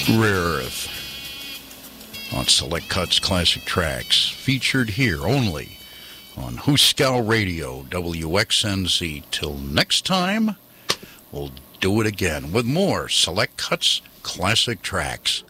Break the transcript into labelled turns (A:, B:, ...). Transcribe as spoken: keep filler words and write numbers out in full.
A: Rare Earth on Select Cuts Classic Tracks, featured here only on Huskell Radio, W X N Z. Till next time, we'll do it again with more Select Cuts Classic Tracks.